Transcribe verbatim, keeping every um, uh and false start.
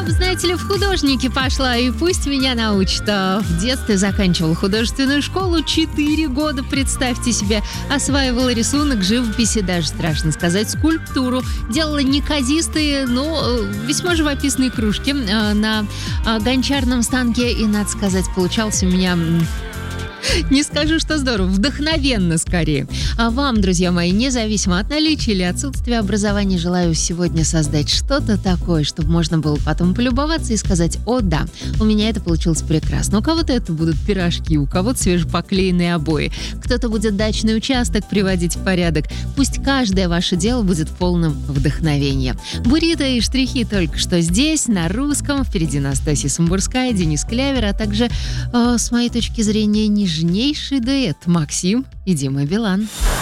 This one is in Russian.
знаете ли, в художники пошла, и пусть меня научат. А, В детстве заканчивала художественную школу, четыре года, представьте себе, осваивала рисунок, живописи, даже страшно сказать, скульптуру. Делала неказистые, но э, весьма живописные кружки э, на э, гончарном станке, и, надо сказать, получался у меня... м, Не скажу, что здорово, вдохновенно скорее. А вам, друзья мои, независимо от наличия или отсутствия образования, желаю сегодня создать что-то такое, чтобы можно было потом полюбоваться и сказать: о да, у меня это получилось прекрасно. У кого-то это будут пирожки, у кого-то свежепоклеенные обои, кто-то будет дачный участок приводить в порядок. Пусть каждое ваше дело будет полным вдохновения. Бурито и штрихи только что здесь, на русском. Впереди Настасья Самбурская, Денис Клявер, а также, э, с моей точки зрения, нежнейший дуэт Максим и Дима Билан.